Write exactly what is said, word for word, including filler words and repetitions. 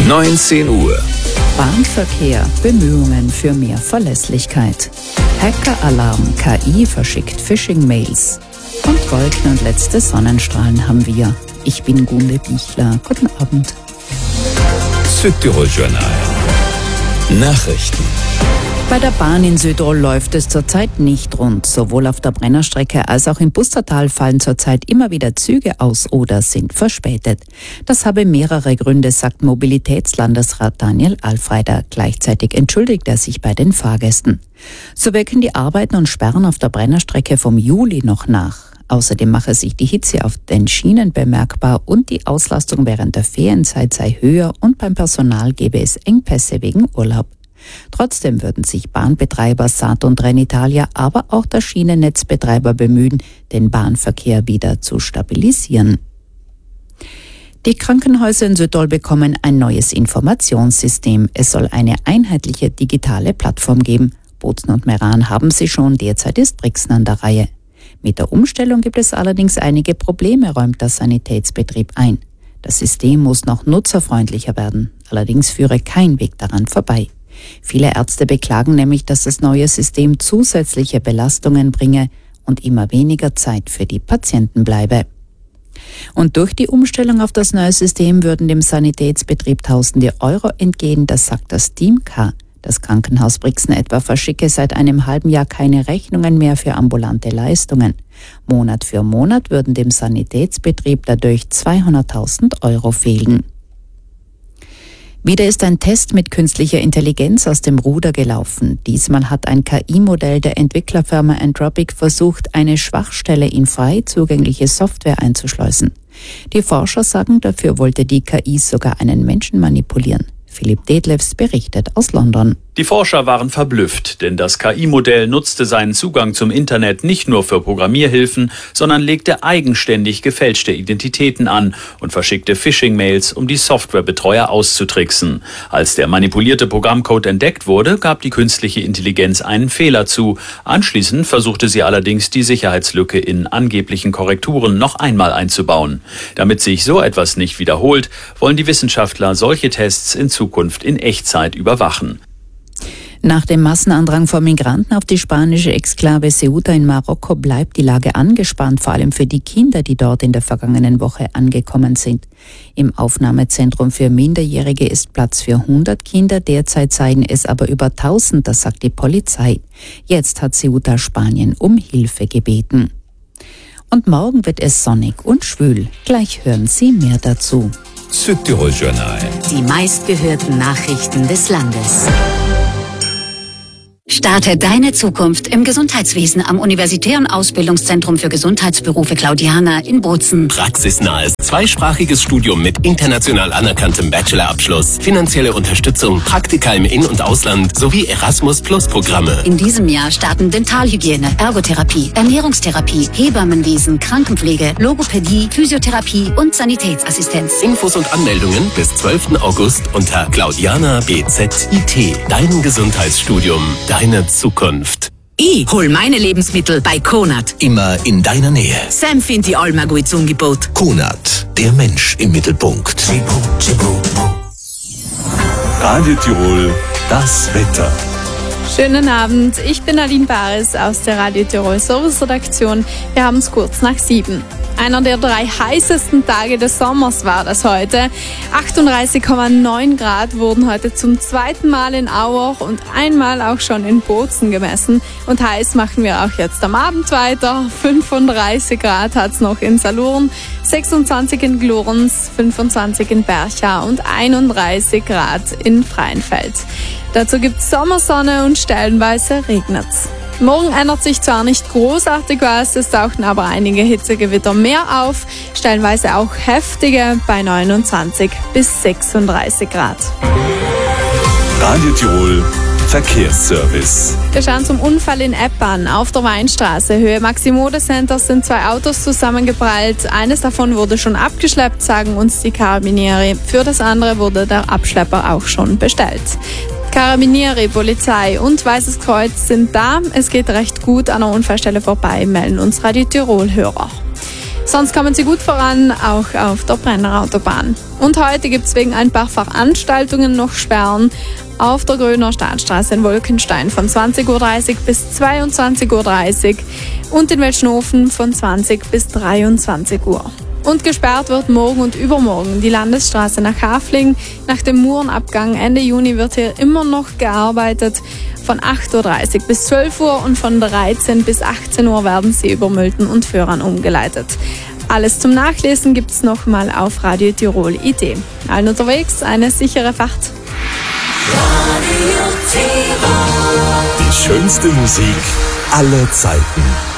neunzehn Uhr. Bahnverkehr, Bemühungen für mehr Verlässlichkeit. Hacker-Alarm, K I verschickt Phishing-Mails. Und Wolken und letzte Sonnenstrahlen haben wir. Ich bin Gunde Bichler. Guten Abend. Südtirol Journal. Nachrichten. Bei der Bahn in Südtirol läuft es zurzeit nicht rund. Sowohl auf der Brennerstrecke als auch im Pustertal fallen zurzeit immer wieder Züge aus oder sind verspätet. Das habe mehrere Gründe, sagt Mobilitätslandesrat Daniel Alfreider. Gleichzeitig entschuldigt er sich bei den Fahrgästen. So wirken die Arbeiten und Sperren auf der Brennerstrecke vom Juli noch nach. Außerdem mache sich die Hitze auf den Schienen bemerkbar und die Auslastung während der Ferienzeit sei höher und beim Personal gebe es Engpässe wegen Urlaub. Trotzdem würden sich Bahnbetreiber S A T und Trenitalia, aber auch der Schienennetzbetreiber bemühen, den Bahnverkehr wieder zu stabilisieren. Die Krankenhäuser in Südtirol bekommen ein neues Informationssystem. Es soll eine einheitliche digitale Plattform geben. Bozen und Meran haben sie schon, derzeit ist Brixen an der Reihe. Mit der Umstellung gibt es allerdings einige Probleme, räumt der Sanitätsbetrieb ein. Das System muss noch nutzerfreundlicher werden. Allerdings führe kein Weg daran vorbei. Viele Ärzte beklagen nämlich, dass das neue System zusätzliche Belastungen bringe und immer weniger Zeit für die Patienten bleibe. Und durch die Umstellung auf das neue System würden dem Sanitätsbetrieb tausende Euro entgehen, das sagt das Team K. Das Krankenhaus Brixen etwa verschicke seit einem halben Jahr keine Rechnungen mehr für ambulante Leistungen. Monat für Monat würden dem Sanitätsbetrieb dadurch zweihunderttausend Euro fehlen. Wieder ist ein Test mit künstlicher Intelligenz aus dem Ruder gelaufen. Diesmal hat ein K I-Modell der Entwicklerfirma Anthropic versucht, eine Schwachstelle in frei zugängliche Software einzuschleusen. Die Forscher sagen, dafür wollte die K I sogar einen Menschen manipulieren. Philipp Detlefs berichtet aus London. Die Forscher waren verblüfft, denn das K I-Modell nutzte seinen Zugang zum Internet nicht nur für Programmierhilfen, sondern legte eigenständig gefälschte Identitäten an und verschickte Phishing-Mails, um die Softwarebetreuer auszutricksen. Als der manipulierte Programmcode entdeckt wurde, gab die künstliche Intelligenz einen Fehler zu. Anschließend versuchte sie allerdings, die Sicherheitslücke in angeblichen Korrekturen noch einmal einzubauen. Damit sich so etwas nicht wiederholt, wollen die Wissenschaftler solche Tests in Zukunft in Echtzeit überwachen. Nach dem Massenandrang von Migranten auf die spanische Exklave Ceuta in Marokko bleibt die Lage angespannt, vor allem für die Kinder, die dort in der vergangenen Woche angekommen sind. Im Aufnahmezentrum für Minderjährige ist Platz für hundert Kinder, derzeit seien es aber über tausend, das sagt die Polizei. Jetzt hat Ceuta Spanien um Hilfe gebeten. Und morgen wird es sonnig und schwül. Gleich hören Sie mehr dazu. Südtirol Journal. Die meistgehörten Nachrichten des Landes. Starte deine Zukunft im Gesundheitswesen am Universitären Ausbildungszentrum für Gesundheitsberufe Claudiana in Bozen. Praxisnahes, zweisprachiges Studium mit international anerkanntem Bachelorabschluss, finanzielle Unterstützung, Praktika im In- und Ausland sowie Erasmus-Plus-Programme. In diesem Jahr starten Dentalhygiene, Ergotherapie, Ernährungstherapie, Hebammenwesen, Krankenpflege, Logopädie, Physiotherapie und Sanitätsassistenz. Infos und Anmeldungen bis zwölften August unter Claudiana B Z I T. Dein Gesundheitsstudium, deine Zukunft. Ich hol meine Lebensmittel bei Konad. Immer in deiner Nähe. Sam findet die allmal gut Angebot. Konad, der Mensch im Mittelpunkt. Radio Tirol, das Wetter. Schönen Abend, ich bin Aline Bares aus der Radio Tirol Service-Redaktion. Wir haben es kurz nach sieben. Einer der drei heißesten Tage des Sommers war das heute. achtunddreißig Komma neun Grad wurden heute zum zweiten Mal in Auach und einmal auch schon in Bozen gemessen. Und heiß machen wir auch jetzt am Abend weiter. fünfunddreißig Grad hat es noch in Salurn, sechsundzwanzig in Glurns, fünfundzwanzig in Bercha und einunddreißig Grad in Freienfeld. Dazu gibt's Sommersonne und stellenweise regnet's. Morgen ändert sich zwar nicht großartig was, es tauchen aber einige Hitzegewitter mehr auf, stellenweise auch heftige bei neunundzwanzig bis sechsunddreißig Grad. Radio Tirol Verkehrsservice. Wir schauen zum Unfall in Eppan auf der Weinstraße. Höhe Maximode Center sind zwei Autos zusammengeprallt. Eines davon wurde schon abgeschleppt, sagen uns die Carabinieri. Für das andere wurde der Abschlepper auch schon bestellt. Carabinieri, Polizei und Weißes Kreuz sind da. Es geht recht gut an der Unfallstelle vorbei, melden uns Radio Tirol-Hörer. Sonst kommen Sie gut voran, auch auf der Brenner Autobahn. Und heute gibt es wegen ein paar Veranstaltungen noch Sperren auf der Gröner Stadtstraße in Wolkenstein von zwanzig Uhr dreißig bis zweiundzwanzig Uhr dreißig und in Welschnofen von zwanzig bis dreiundzwanzig Uhr. Und gesperrt wird morgen und übermorgen die Landesstraße nach Hafling. Nach dem Murenabgang Ende Juni wird hier immer noch gearbeitet. Von acht Uhr dreißig bis zwölf Uhr und von dreizehn bis achtzehn Uhr werden sie über Mülten und Föhrern umgeleitet. Alles zum Nachlesen gibt's nochmal auf Radio Tirol punkt I D. Allen unterwegs eine sichere Fahrt. Die schönste Musik aller Zeiten.